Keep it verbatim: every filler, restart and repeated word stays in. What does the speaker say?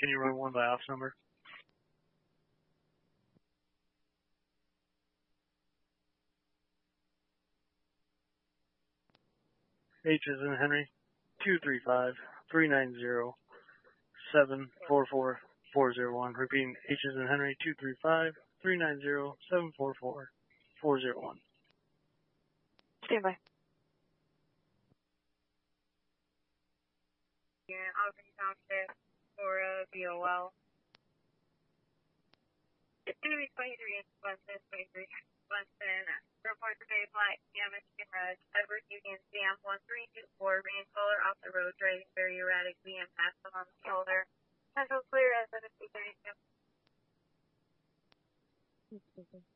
can you run one by ops number? H is in Henry, two three five, three nine zero, seven four four, four zero one. Repeating, H is in Henry, two three five, three nine zero, seven four four, four zero one. Stand by. Yeah, Albany Township for uh, B O L. It's going to be twenty-three inch Weston, twenty-three Weston. Report to Bay Flight, Cam Michigan Red, Edward Union, C M one three two four, rain color off the road, driving very erratic, B M pass on the shoulder. Central clear as of the two thirty-two.